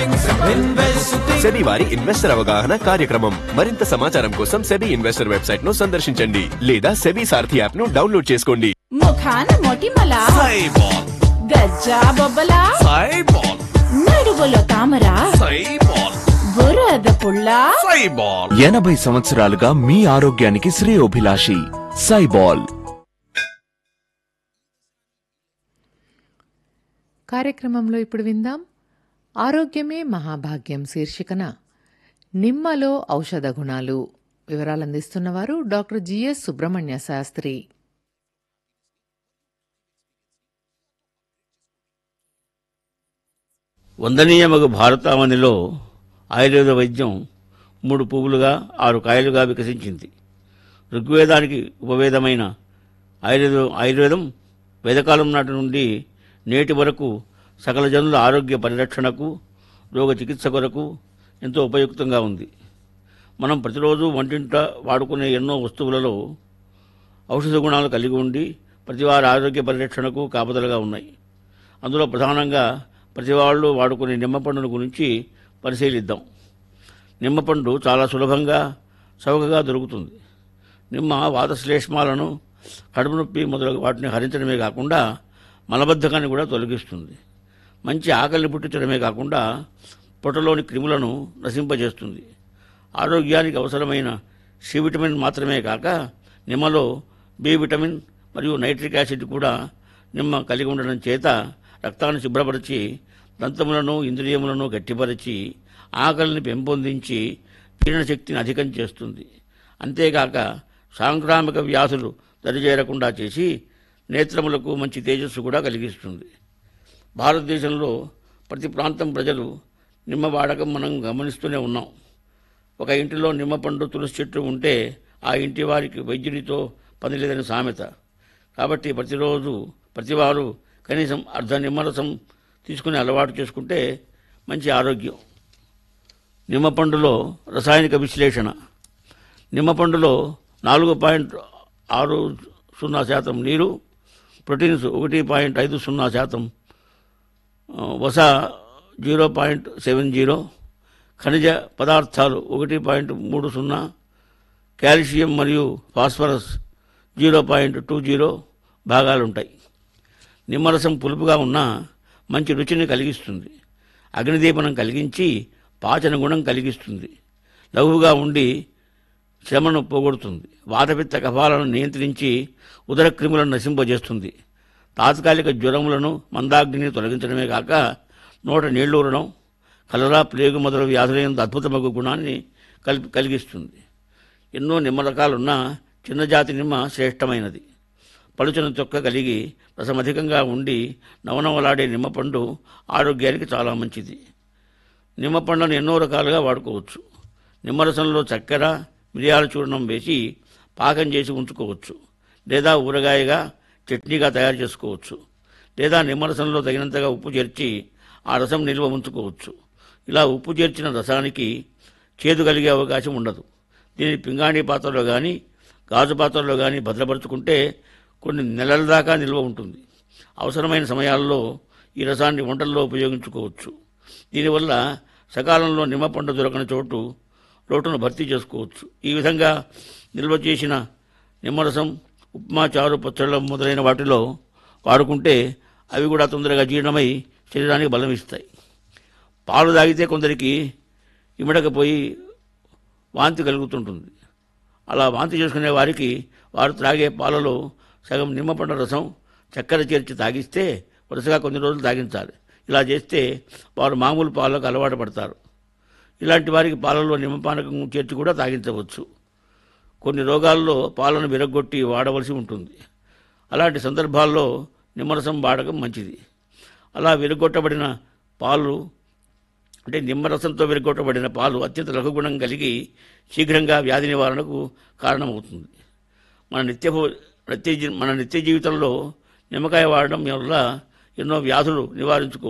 SEBI వారి investor అవగాహన కార్యక్రమం. మరింత సమాచారం కోసం సెబీ ఇన్వెస్టర్ వెబ్సైట్ ను సందర్శించండి లేదా సెబీ సారథి యాప్ ను డౌన్లోడ్ చేసుకోండి. ముఖాన మొటిమల సైబాల్, గజ్జా బొబ్బల సైబాల్, నడువులో తామర సైబాల్, బురద పుల్ల సైబాల్. 80 సంవత్సరాలుగా మీ ఆరోగ్యానికి శ్రేయోభిలాషి సైబాల్. కార్యక్రమంలో ఇప్పుడు విందాం ఆరోగ్యమే మహాభాగ్యం శీర్షికన నిమ్మలో ఔషధ గుణాలు. వివరాలు అందిస్తున్నవారు డాక్టర్ జిఎస్ సుబ్రహ్మణ్య శాస్త్రి. వందనీయమగు భారతావనిలో ఆయుర్వేద వైద్యం 3 పువ్వులుగా 6 కాయలుగా వికసించింది. ఋగ్వేదానికి ఉపవేదమైన ఆయుర్వేదం వేదకాలం నాటి నుండి నేటి వరకు సకల జనుల ఆరోగ్య పరిరక్షణకు, రోగ చికిత్స కొరకు ఎంతో ఉపయుక్తంగా ఉంది. మనం ప్రతిరోజు వంటింట వాడుకునే ఎన్నో వస్తువులలో ఔషధ గుణాలు కలిగి ఉండి ప్రతివారి ఆరోగ్య పరిరక్షణకు కాపుదలుగా ఉన్నాయి. అందులో ప్రధానంగా ప్రతివాళ్ళు వాడుకునే నిమ్మపండును గురించి పరిశీలిద్దాం. నిమ్మపండు చాలా సులభంగా చౌకగా దొరుకుతుంది. నిమ్మ వాతశ్లేష్మాలను, కడుపు నొప్పి మొదలగు వాటిని హరించడమే కాకుండా మలబద్ధకాన్ని కూడా తొలగిస్తుంది. మంచి ఆకలిని పుట్టించడమే కాకుండా పొట్టలోని క్రిములను నశింపజేస్తుంది. ఆరోగ్యానికి అవసరమైన సి విటమిన్ మాత్రమే కాక నిమ్మలో బి విటమిన్ మరియు నైట్రిక్ యాసిడ్ కూడా నిమ్మ కలిగి ఉండడం చేత రక్తాన్ని శుభ్రపరిచి దంతములను, ఇంద్రియములను గట్టిపరిచి ఆకలిని పెంపొందించి జీర్ణశక్తిని అధికం చేస్తుంది. అంతేకాక సాంక్రామిక వ్యాధులు దరిచేరకుండా చేసి నేత్రములకు మంచి తేజస్సు కూడా కలిగిస్తుంది. భారతదేశంలో ప్రతి ప్రాంతం ప్రజలు నిమ్మ వాడకం మనం గమనిస్తూనే ఉన్నాం. ఒక ఇంటిలో నిమ్మపండు, తులసి చెట్టు ఉంటే ఆ ఇంటి వారికి వైద్యునితో పని లేదని సామెత. కాబట్టి ప్రతిరోజు ప్రతివారు కనీసం అర్ధ నిమ్మరసం తీసుకుని అలవాటు చేసుకుంటే మంచి ఆరోగ్యం. నిమ్మపండులో రసాయనిక విశ్లేషణ. నిమ్మపండులో 4.60% నీరు, ప్రోటీన్స్ 1.50%, వస 0.70, ఖనిజ పదార్థాలు 1.30, కాల్షియం మరియు ఫాస్ఫరస్ 0.20 భాగాలుంటాయి. నిమ్మరసం పులుపుగా ఉన్నా మంచి రుచిని కలిగిస్తుంది. అగ్నిదీపనం కలిగించి పాచన గుణం కలిగిస్తుంది. లఘువుగా ఉండి శ్రమను పోగొడుతుంది. వాతపిత్త కఫాలను నియంత్రించి ఉదర క్రిములను నశింపజేస్తుంది. తాత్కాలిక జ్వరములను, మందాగ్నిని తొలగించడమే కాక నోట నీళ్లూరడం, కలరా, ప్లేగు మొదలగు వ్యాధులైన అద్భుతమగు గుణాన్ని కలిగిస్తుంది. ఎన్నో నిమ్మ రకాలున్నా చిన్న జాతి నిమ్మ శ్రేష్టమైనది. పలుచన తొక్క కలిగి రసమధికంగా ఉండి నవనవలాడే నిమ్మపండు ఆరోగ్యానికి చాలా మంచిది. నిమ్మపండును ఎన్నో రకాలుగా వాడుకోవచ్చు. నిమ్మరసంలో చక్కెర, మిరియాల చూర్ణం వేసి పాకం చేసి ఉంచుకోవచ్చు. లేదా ఊరగాయగా, చట్నీగా తయారు చేసుకోవచ్చు. లేదా నిమ్మరసంలో తగినంతగా ఉప్పు చేర్చి ఆ రసం నిల్వ ఉంచుకోవచ్చు. ఇలా ఉప్పు చేర్చిన రసానికి చేదు కలిగే అవకాశం ఉండదు. దీన్ని పింగాణీ పాత్రలో కానీ, గాజు పాత్రలో కానీ భద్రపరుచుకుంటే కొన్ని నెలల దాకా నిల్వ ఉంటుంది. అవసరమైన సమయాల్లో ఈ రసాన్ని వంటల్లో ఉపయోగించుకోవచ్చు. దీనివల్ల సకాలంలో నిమ్మపండు దొరకని లోటును భర్తీ చేసుకోవచ్చు. ఈ విధంగా నిల్వ చేసిన నిమ్మరసం ఉప్మా, చారు, పచ్చళ్ళ మొదలైన వాటిలో వాడుకుంటే అవి కూడా తొందరగా జీర్ణమై శరీరానికి బలం ఇస్తాయి. పాలు తాగితే కొందరికి ఇమడకపోయి వాంతి కలుగుతుంటుంది. అలా వాంతి చేసుకునే వారికి వారు త్రాగే పాలలో సగం నిమ్మపండు రసం, చక్కెర చేర్చి తాగిస్తే వరుసగా కొన్ని రోజులు తాగించాలి. ఇలా చేస్తే వారు మామూలు పాలకు అలవాటు పడతారు. ఇలాంటి వారికి పాలలో నిమ్మపానకం చేర్చి కూడా తాగించవచ్చు. కొన్ని రోగాల్లో పాలను విరగ్గొట్టి వాడవలసి ఉంటుంది. అలాంటి సందర్భాల్లో నిమ్మరసం వాడకం మంచిది. అలా విరగొట్టబడిన పాలు అంటే నిమ్మరసంతో విరగొట్టబడిన పాలు అత్యంత లఘుగుణం కలిగి శీఘ్రంగా వ్యాధి నివారణకు కారణమవుతుంది. మన నిత్య జీవితంలో నిమ్మకాయ వాడడం వల్ల ఎన్నో వ్యాధులు నివారించుకోవచ్చు.